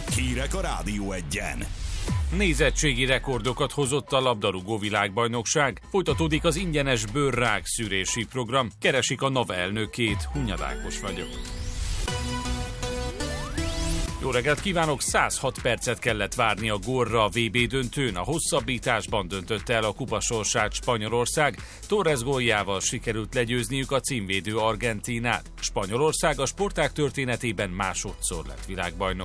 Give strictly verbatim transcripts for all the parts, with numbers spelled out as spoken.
Hírek a Rádió Egyen. Nézettségi rekordokat hozott a labdarúgó világbajnokság. Folytatódik az ingyenes bőrrák szűrési program. Keresik a NAV elnökét. Hunyad Ákos vagyok. Jó reggelt kívánok! száz hat percet kellett várni a gólra a vé bé döntőn. A hosszabbításban döntötte el a kupa sorsát Spanyolország. Torres góljával sikerült legyőzniük a címvédő Argentínát. Spanyolország a sportág történetében másodszor lett világbajnok.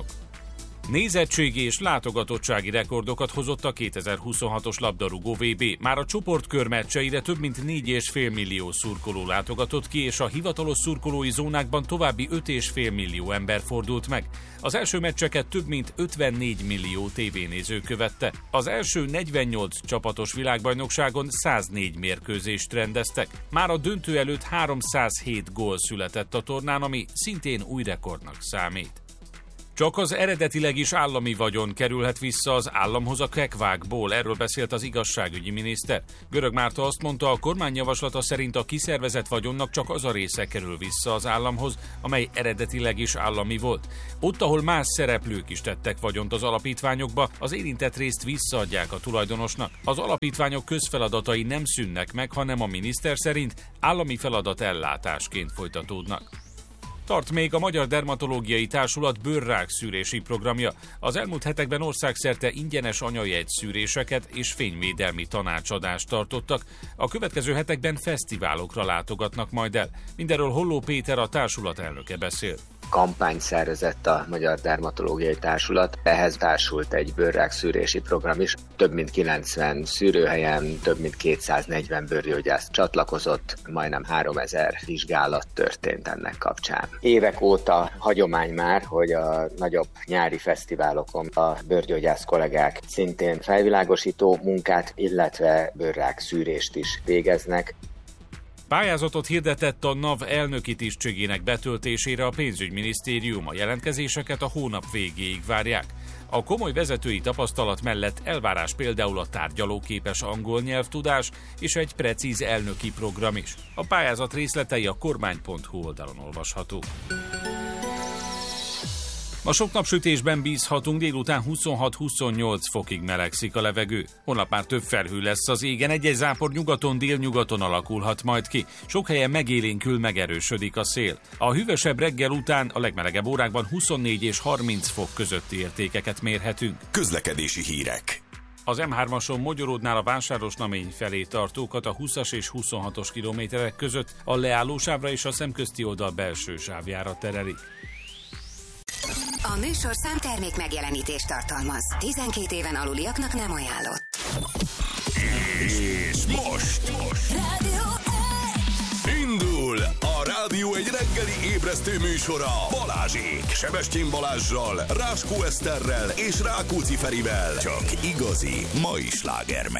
Nézettségi és látogatottsági rekordokat hozott a kétezer-huszonhatos labdarúgó vé bé. Már a csoportkör meccseire több mint négy egész öt millió szurkoló látogatott ki, és a hivatalos szurkolói zónákban további öt egész öt millió ember fordult meg. Az első meccseket több mint ötvennégy millió tévénéző követte. Az első negyvennyolc csapatos világbajnokságon száznégy mérkőzést rendeztek. Már a döntő előtt háromszázhét gól született a tornán, ami szintén új rekordnak számít. Csak az eredetileg is állami vagyon kerülhet vissza az államhoz a kekvákból, erről beszélt az igazságügyi miniszter. Görög Márta azt mondta, a kormány javaslata szerint a kiszervezett vagyonnak csak az a része kerül vissza az államhoz, amely eredetileg is állami volt. Ott, ahol más szereplők is tettek vagyont az alapítványokba, az érintett részt visszaadják a tulajdonosnak. Az alapítványok közfeladatai nem szűnnek meg, hanem a miniszter szerint állami feladat ellátásként folytatódnak. Tart még a Magyar Dermatológiai Társulat bőrrák szűrési programja. Az elmúlt hetekben országszerte ingyenes anyajegy szűréseket és fényvédelmi tanácsadást tartottak. A következő hetekben fesztiválokra látogatnak majd el. Mindenről Holló Péter, a társulat elnöke beszél. Kampányt szervezett a Magyar Dermatológiai Társulat. Ehhez társult egy bőrrák szűrési program is. Több mint kilencven szűrőhelyen, több mint kétszáznegyven bőrgyógyász csatlakozott, majdnem háromezer vizsgálat történt ennek kapcsán. Évek óta hagyomány már, hogy a nagyobb nyári fesztiválokon a bőrgyógyász kollégák szintén felvilágosító munkát, illetve bőrrák szűrést is végeznek. Pályázatot hirdetett a NAV elnöki tisztségének betöltésére a pénzügyminisztérium. A jelentkezéseket a hónap végéig várják. A komoly vezetői tapasztalat mellett elvárás például a tárgyalóképes angol nyelvtudás és egy precíz elnöki program is. A pályázat részletei a kormány pont hu oldalon olvashatók. A sok napsütésben bízhatunk, délután huszonhat-huszonnyolc fokig melegszik a levegő. Holnap már több felhő lesz az égen, egy-egy zápor nyugaton, délnyugaton alakulhat majd ki. Sok helyen megélénkül, megerősödik a szél. A hűvösebb reggel után a legmelegebb órákban huszonnégy és harminc fok közötti értékeket mérhetünk. Közlekedési hírek. Az em hármason Mogyoródnál a Vásárosnamény felé tartókat a húszas és huszonhatos kilométerek között a leállósávra és a szemközti oldal belső sávjára terelik. A műsor számtermék megjelenítést tartalmaz. tizenkét éven aluliaknak nem ajánlott. És most, most. Rádió Indul a Rádió egy reggeli ébresztő műsora Balázsék, Sebestyén Balázssal, Ráskó Eszterrel és Rákóczi Ferivel. Csak igazi mai sláger.